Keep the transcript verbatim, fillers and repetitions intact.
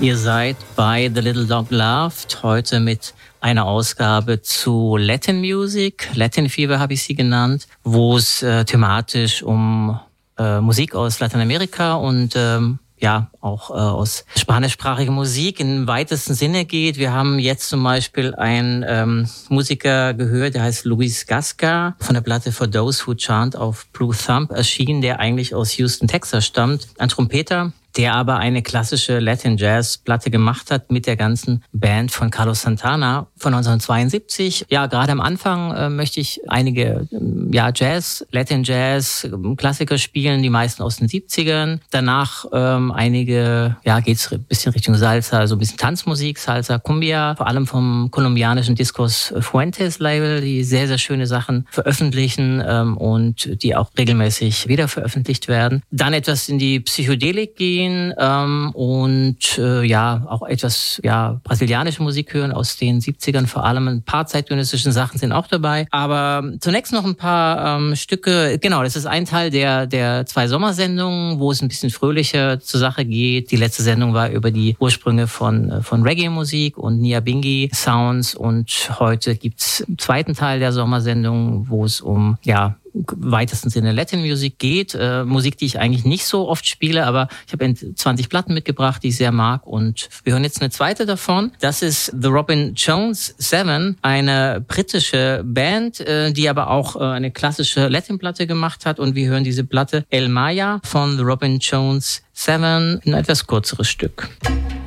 Ihr seid bei The Little Dog Loved heute mit einer Ausgabe zu Latin Music, Latin Fever habe ich sie genannt, wo es äh, thematisch um äh, Musik aus Lateinamerika und ähm, ja auch äh, aus spanischsprachiger Musik im weitesten Sinne geht. Wir haben jetzt zum Beispiel einen ähm, Musiker gehört, der heißt Luis Gasca, von der Platte For Those Who Chant auf Blue Thumb erschienen, der eigentlich aus Houston, Texas stammt. Ein Trompeter, der aber eine klassische Latin-Jazz-Platte gemacht hat mit der ganzen Band von Carlos Santana von neunzehnhundertzweiundsiebzig. Ja, gerade am Anfang äh, möchte ich einige äh, ja, Jazz, Latin-Jazz, Klassiker spielen, die meisten aus den siebzigern. Danach ähm, einige, ja, geht's ein bisschen Richtung Salsa, so ein bisschen Tanzmusik, Salsa, Cumbia, vor allem vom kolumbianischen Discos Fuentes-Label, die sehr, sehr schöne Sachen veröffentlichen ähm, und die auch regelmäßig wieder veröffentlicht werden. Dann etwas in die Psychedelik gehen, Ähm, und äh, ja, auch etwas ja brasilianische Musik hören aus den siebzigern, vor allem ein paar zeitgenössische Sachen sind auch dabei. Aber zunächst noch ein paar ähm, Stücke, genau, das ist ein Teil der der zwei Sommersendungen, wo es ein bisschen fröhlicher zur Sache geht. Die letzte Sendung war über die Ursprünge von von Reggae-Musik und Nyabingi-Sounds und heute gibt's einen zweiten Teil der Sommersendung, wo es um ja weitesten Sinne Latin Music geht. Äh, Musik, die ich eigentlich nicht so oft spiele, aber ich habe zwanzig Platten mitgebracht, die ich sehr mag. Und wir hören jetzt eine zweite davon. Das ist The Robin Jones Seven, eine britische Band, äh, die aber auch äh, eine klassische Latin-Platte gemacht hat. Und wir hören diese Platte El Maya von The Robin Jones Seven, ein etwas kürzeres Stück.